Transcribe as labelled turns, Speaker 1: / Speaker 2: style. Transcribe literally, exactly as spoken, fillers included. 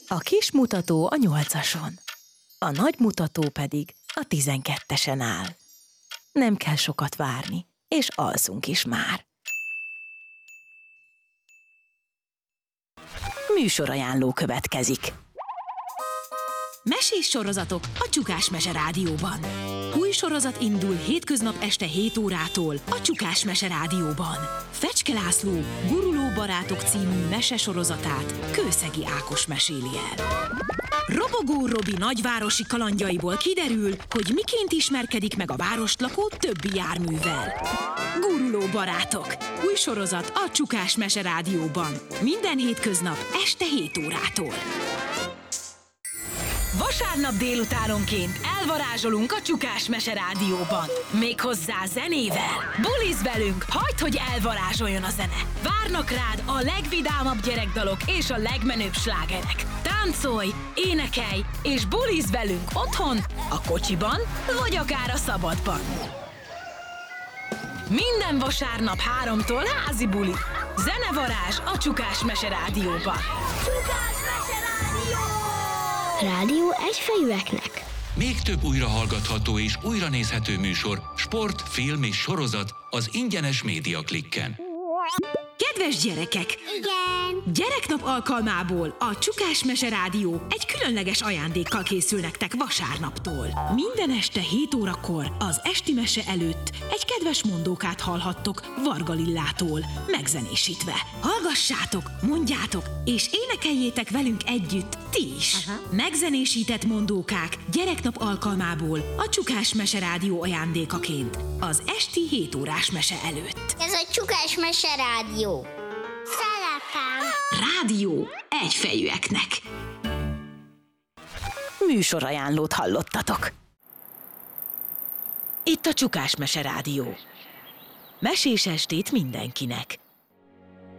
Speaker 1: A kis mutató a nyolcason, a nagy mutató pedig a tizenkettesen áll. Nem kell sokat várni, és alszunk is már. Műsorajánló következik.
Speaker 2: Mesés sorozatok a Csukás Mese Rádióban. Új sorozat indul hétköznap este hét órától a Csukás Mese Rádióban. Fecske László Guruló barátok című mese sorozatát Kőszegi Ákos meséli el. Robogó Robi nagyvárosi kalandjaiból kiderül, hogy miként ismerkedik meg a várost lakó többi járművel. Guruló barátok. Új sorozat a Csukás Mese Rádióban. Minden hétköznap este hét órától. Vasárnap délutánonként elvarázsolunk a Csukás Mese Rádióban. Méghozzá zenével. Buliz velünk, hagyd, hogy elvarázsoljon a zene. Várnak rád a legvidámabb gyerekdalok és a legmenőbb slágerek. Táncolj, énekelj és buliz velünk otthon, a kocsiban vagy akár a szabadban. Minden vasárnap háromtól házi buli. Zenevarázs a Csukás Mese Rádióban.
Speaker 3: Csukás Mese Rádió! Rádió egyfejűeknek.
Speaker 4: Még több újrahallgatható és újranézhető műsor, sport, film és sorozat az ingyenes Média Klikken.
Speaker 2: Kedves gyerekek!
Speaker 3: Igen!
Speaker 2: Gyereknap alkalmából a Csukás Mese Rádió egy különleges ajándékkal készül nektek vasárnaptól. Minden este hét órakor az esti mese előtt egy kedves mondókát hallhattok Varga Lillától, megzenésítve. Hallgassátok, mondjátok és énekeljétek velünk együtt ti is. Aha. Megzenésített mondókák gyereknap alkalmából a Csukás Mese Rádió ajándékaként az esti hét órás mese előtt.
Speaker 3: Ez a Csukás Mese Rádió. Szeretem!
Speaker 2: Rádió egyfejűeknek.
Speaker 1: Műsorajánlót hallottatok. Itt a Csukás Mese Rádió. Mesés estét mindenkinek.